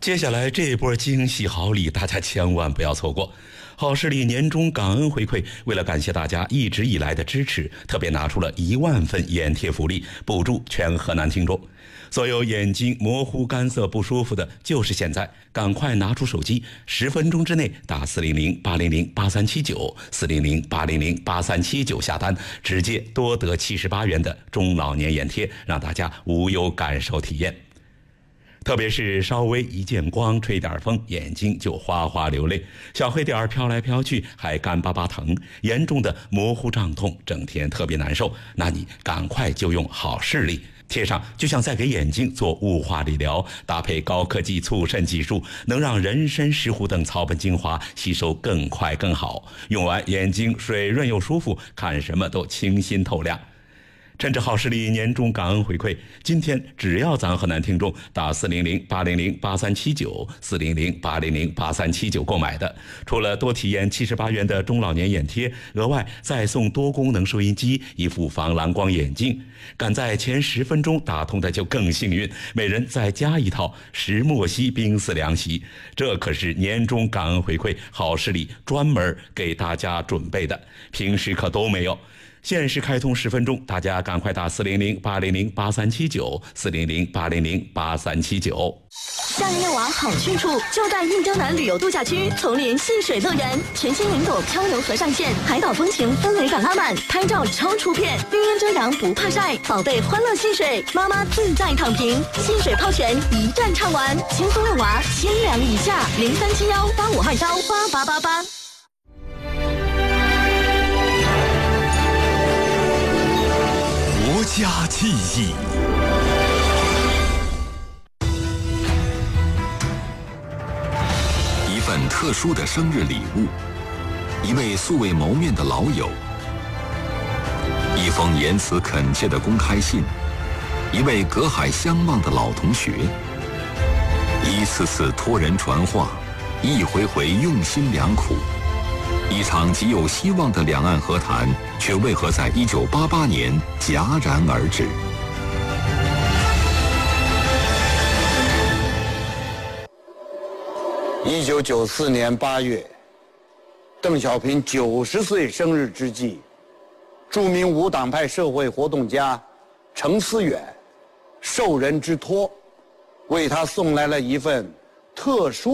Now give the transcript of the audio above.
接下来这波惊喜好礼，大家千万不要错过。好视力年终感恩回馈，为了感谢大家一直以来的支持，特别拿出了1万份眼贴福利，补助全河南听众。所有眼睛模糊、干涩不舒服的，就是现在，赶快拿出手机，10分钟之内打400-800-8379，400-800-8379下单，直接多得78元的中老年眼贴，让大家无忧感受体验。特别是稍微一见光，吹点风，眼睛就哗哗流泪，小黑点飘来飘去，还干巴巴疼，严重的模糊胀痛，整天特别难受，那你赶快就用好视力贴上，就像在给眼睛做雾化理疗，搭配高科技促渗技术，能让人参、石斛等草本精华吸收更快更好，用完眼睛水润又舒服，看什么都清新透亮。趁着好视力年终感恩回馈，今天只要咱河南听众打400-800-8379，400-800-8379购买的，除了多体验78元的中老年眼贴，额外再送多功能收音机、一副防蓝光眼镜。赶在前10分钟打通的就更幸运，每人再加一套石墨烯冰丝凉席。这可是年终感恩回馈，好视力专门给大家准备的，平时可都没有。限时开通10分钟，大家赶快打400-800-8379，400-800-8379。 夏日夜娃好去处就在印洲南旅游度假区丛林戏水乐园，全新云朵漂流河上线，海岛风情氛围感拉满，拍照超出片，绿荫遮阳不怕晒，宝贝欢乐戏水，妈妈自在躺平，戏水泡泉一站唱完，轻松遛娃千两以下，037185218888。 国家记忆，一份特殊的生日礼物，一位素未谋面的老友，一封言辞恳切的公开信，一位隔海相望的老同学，一次次托人传话，一回回用心良苦。一场极有希望的两岸和谈，却为何在1988年戛然而止 ？1994年8月，邓小平90岁生日之际，著名无党派社会活动家程思远受人之托，为他送来了一份特殊